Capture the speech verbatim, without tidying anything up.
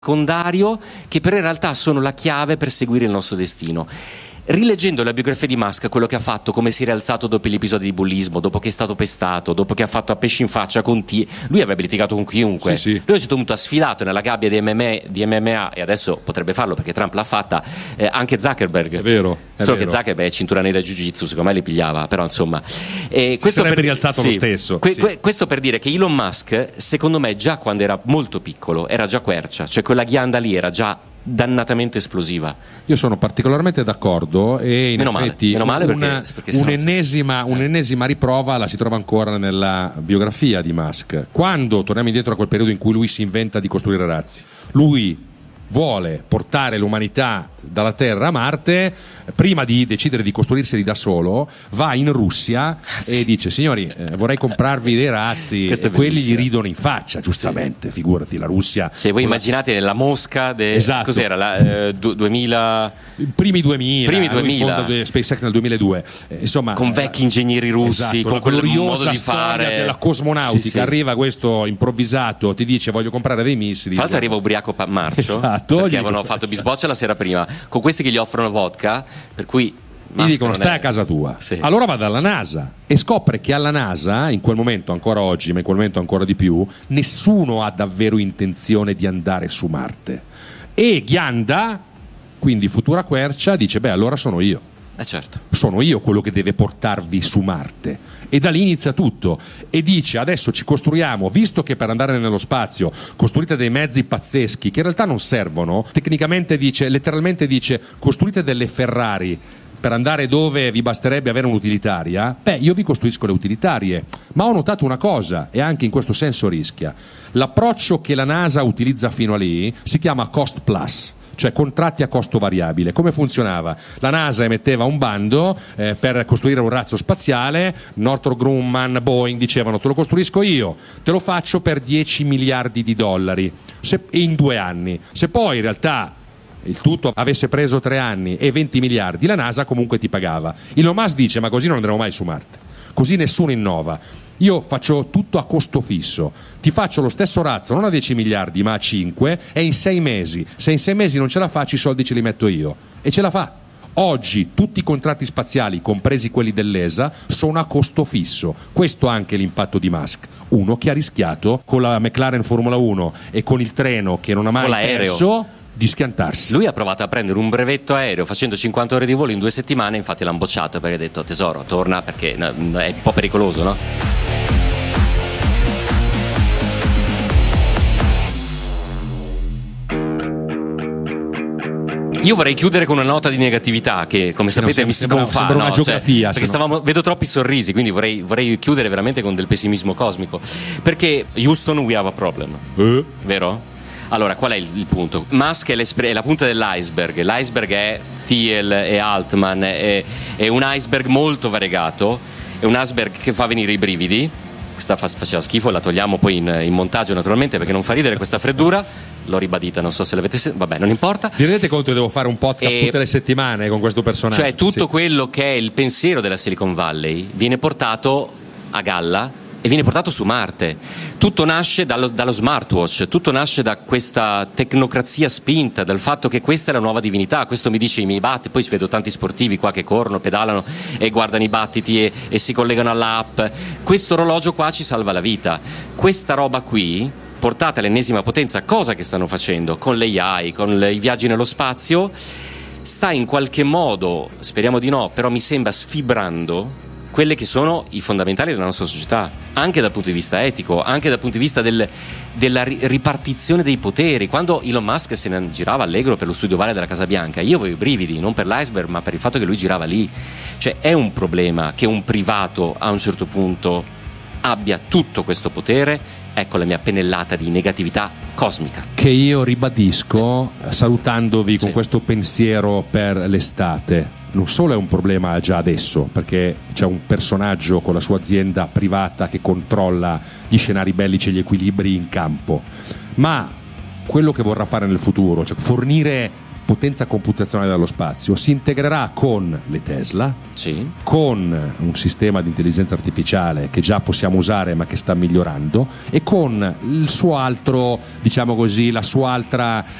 secondario che però in realtà sono la chiave per seguire il nostro destino. Rileggendo la biografia di Musk, quello che ha fatto, come si è rialzato dopo gli episodi di bullismo, dopo che è stato pestato, dopo che ha fatto a pesci in faccia con T, lui avrebbe litigato con chiunque. Sì, sì. Lui a un certo punto ha sfilato nella gabbia di M M A, di M M A e adesso potrebbe farlo perché Trump l'ha fatta, eh, anche Zuckerberg. È vero. È Solo vero. che Zuckerberg è cintura nera jiu-jitsu, secondo me li pigliava, però insomma. Eh, questo sarebbe per, rialzato sì, lo stesso. Que, sì. que, questo per dire che Elon Musk, secondo me, già quando era molto piccolo, era già quercia, cioè quella ghianda lì era già dannatamente esplosiva. Io sono particolarmente d'accordo e in Meno male, effetti meno male perché- una- perché sennò- un'ennesima, un'ennesima riprova la si trova ancora nella biografia di Musk. Quando torniamo indietro a quel periodo in cui lui si inventa di costruire razzi, lui vuole portare l'umanità dalla Terra a Marte, prima di decidere di costruirseli da solo va in Russia e dice: signori, eh, vorrei comprarvi dei razzi. Questo è E quelli gli bellissimo. ridono in faccia, giustamente, figurati la Russia. Se voi immaginate la mosca de... Esatto. cos'era la eh, du- duemila primi duemila, Primi lui duemila. fonda SpaceX nel duemiladue, eh, insomma, con vecchi ingegneri russi, esatto, con la quel gloriosa modo di storia fare della cosmonautica. Sì, sì. Arriva questo improvvisato, ti dice voglio comprare dei missili. Fra l'altro arriva ubriaco pa- marcio, Esatto, perché gli avevano dico- fatto esatto. bisboccia la sera prima con questi che gli offrono vodka, per cui Gli Musk dicono non stai è- a casa tua. Sì. Allora va dalla NASA e scopre che alla NASA, in quel momento ancora oggi, ma in quel momento ancora di più, nessuno ha davvero intenzione di andare su Marte. E Ghianda, quindi futura quercia, dice beh allora sono io. Eh certo. Sono io quello che deve portarvi su Marte. E da lì inizia tutto e dice adesso ci costruiamo, visto che per andare nello spazio costruite dei mezzi pazzeschi che in realtà non servono, tecnicamente dice, letteralmente dice costruite delle Ferrari per andare dove vi basterebbe avere un'utilitaria, beh io vi costruisco le utilitarie, ma ho notato una cosa e anche in questo senso rischia. L'approccio che la NASA utilizza fino a lì si chiama cost plus, cioè contratti a costo variabile. Come funzionava? La NASA emetteva un bando eh, per costruire un razzo spaziale, Northrop Grumman, Boeing dicevano te lo costruisco io, te lo faccio per dieci miliardi di dollari se, in due anni. Se poi in realtà il tutto avesse preso tre anni e venti miliardi, la NASA comunque ti pagava. Elon Musk dice ma così non andremo mai su Marte, così nessuno innova. Io faccio tutto a costo fisso, ti faccio lo stesso razzo non a dieci miliardi ma a cinque e in sei mesi, se in sei mesi non ce la faccio i soldi ce li metto io, e ce la fa. Oggi tutti i contratti spaziali, compresi quelli dell'E S A, sono a costo fisso. Questo anche l'impatto di Musk, uno che ha rischiato con la McLaren Formula uno e con il treno che non ha mai Con l'aereo. perso di schiantarsi. Lui ha provato a prendere un brevetto aereo facendo cinquanta ore di volo in due settimane, infatti l'hanno bocciato perché ha detto tesoro torna perché no, è un po' pericoloso, no? Io vorrei chiudere con una nota di negatività che, come sapete, no, mi si sembra- confà. sembra una no? Cioè, geografia, perché se no. stavamo, vedo troppi sorrisi, quindi vorrei, vorrei chiudere veramente con del pessimismo cosmico. Perché Houston, we have a problem. Eh? Vero? Allora, qual è il, il punto? Musk è, è la punta dell'iceberg. L'iceberg è Thiel e Altman, è, è un iceberg molto variegato, è un iceberg che fa venire i brividi. Questa fa, faceva schifo, la togliamo poi in, in montaggio naturalmente perché non fa ridere questa freddura. L'ho ribadita, non so se l'avete sentito, vabbè, non importa. Ti rendete conto che devo fare un podcast E- tutte le settimane con questo personaggio? Cioè tutto Sì. quello che è il pensiero della Silicon Valley viene portato a galla e viene portato su Marte. Tutto nasce dallo, dallo smartwatch, tutto nasce da questa tecnocrazia spinta, dal fatto che questa è la nuova divinità. Questo mi dice i miei battiti, poi vedo tanti sportivi qua che corrono, pedalano e guardano i battiti e, e si collegano all'app. Questo orologio qua ci salva la vita. Questa roba qui, portata all'ennesima potenza, cosa che stanno facendo con l'A I, con le- i viaggi nello spazio, sta in qualche modo, speriamo di no, però mi sembra sfibrando quelle che sono i fondamentali della nostra società, anche dal punto di vista etico, anche dal punto di vista del, della ri- ripartizione dei poteri. Quando Elon Musk se ne girava allegro per lo studio ovale della Casa Bianca, io avevo i brividi, non per l'iceberg ma per il fatto che lui girava lì. Cioè è un problema che un privato a un certo punto abbia tutto questo potere. Ecco la mia pennellata di negatività cosmica. Che io ribadisco salutandovi con Sì. questo pensiero per l'estate. Non solo è un problema già adesso, perché c'è un personaggio con la sua azienda privata che controlla gli scenari bellici e gli equilibri in campo, ma quello che vorrà fare nel futuro, cioè fornire potenza computazionale dallo spazio, si integrerà con le Tesla, sì, con un sistema di intelligenza artificiale che già possiamo usare ma che sta migliorando, e con il suo altro, diciamo così, la sua altra